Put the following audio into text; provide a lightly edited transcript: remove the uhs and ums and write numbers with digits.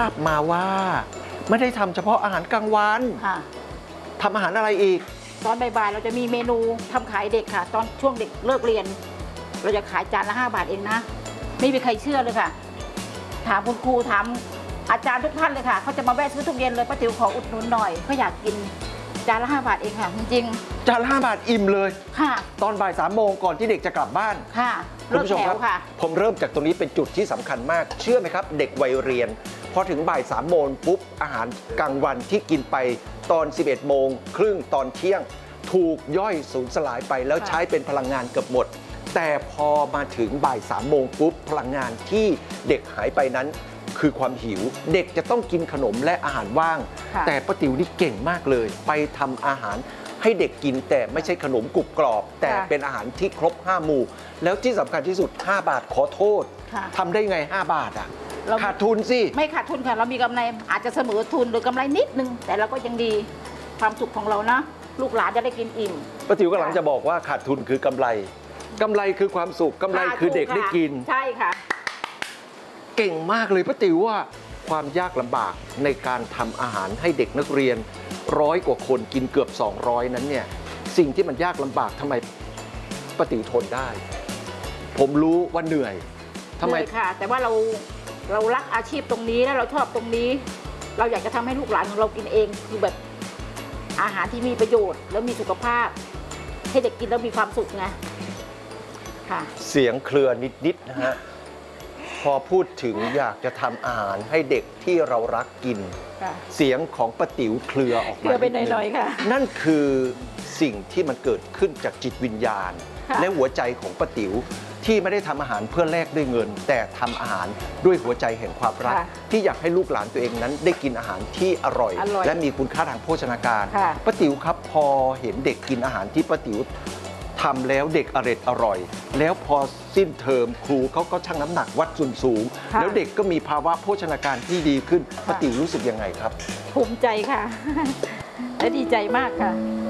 บมาว่าไม่ได้ทำเฉพาะอาหารกลางวันทำอาหารอะไรอีกตอนบ่ายๆเราจะมีเมนูทำขายเด็กค่ะตอนช่วงเด็กเลิกเรียนเราจะขายจานละ5 บาทเองนะไม่มีใครเชื่อเลยค่ะถามคุณครูถามอาจารย์ทุกท่านเลยค่ะเขาจะมาแวะซื้อทุกเย็นเลยป้าติ๋วขออุดหนุนหน่อยเขาอยากกินจานละ5 บาทเองค่ะจริงๆจานละ5 บาทอิ่มเลยค่ะตอนบ่าย3 โมงก่อนที่เด็กจะกลับบ้านค่ะคุณผู้ชมครับผมเริ่มจากตรงนี้เป็นจุดที่สำคัญมากเชื่อไหมครับเด็กวัยเรียนพอถึงบ่าย3 โมงปุ๊บอาหารกลางวันที่กินไปตอน11 โมงครึ่งตอนเที่ยงถูกย่อยสูญสลายไปแล้วใช้เป็นพลังงานเกือบหมดแต่พอมาถึงบ่าย3 โมงปุ๊บพลังงานที่เด็กหายไปนั้นคือความหิวเด็กจะต้องกินขนมและอาหารว่างแต่ป้าติ๋วนี่เก่งมากเลยไปทำอาหารให้เด็กกินแต่ไม่ใช่ขนมกรุบกรอบแต่เป็นอาหารที่ครบ5 หมู่แล้วที่สำคัญที่สุด5 บาทขอโทษทำได้ไง5 บาทอ่ะขาดทุนสิไม่ขาดทุนค่ะเรามีกำไรอาจจะเสมอทุนหรือกำไรนิดนึงแต่เราก็ยังดีความสุขของเรานะลูกหลานจะได้กินอิ่มป้าติ๋วกำลังจะบอกว่าขาดทุนคือกำไรคือความสุขกำไรคือเด็กได้กินใช่ค่ะเก่งมากเลยป้าติ๋วว่าความยากลำบากในการทำอาหารให้เด็กนักเรียน100 กว่าคนกินเกือบ200นั้นเนี่ยสิ่งที่มันยากลำบากทำไมป้าติ๋วทนได้ผมรู้ว่าเหนื่อยทำไมค่ะแต่ว่าเรารักอาชีพตรงนี้แล้วเราชอบตรงนี้เราอยากจะทำให้ลูกหลานของเรากินเองคือแบบอาหารที่มีประโยชน์แล้วมีสุขภาพให้เด็กกินแล้วมีความสุขไงค่ะเสียงเครือนิดๆนะฮะพอพูดถึงอยากจะทำอาหารให้เด็กที่เรารักกินเสียงของป้าติ๋วเครือออกมาไปหน่อยๆค่ะนั่นคือสิ่งที่มันเกิดขึ้นจากจิตวิญญาณและหัวใจของป้าติ๋วที่ไม่ได้ทำอาหารเพื่อแลกด้วยเงินแต่ทำอาหารด้วยหัวใจแห่งความรักที่อยากให้ลูกหลานตัวเองนั้นได้กินอาหารที่อร่อยและมีคุณค่าทางโภชนาการป้าติ๋วครับพอเห็นเด็กกินอาหารที่ป้าติ๋วทำแล้วเด็กอร่อยแล้วพอสิ้นเทอมครูเขาก็ชั่งน้ำหนักวัดส่วนสูงแล้วเด็กก็มีภาวะโภชนาการที่ดีขึ้นป้าติ๋วรู้สึกยังไงครับภูมิใจค่ะและดีใจมากค่ะ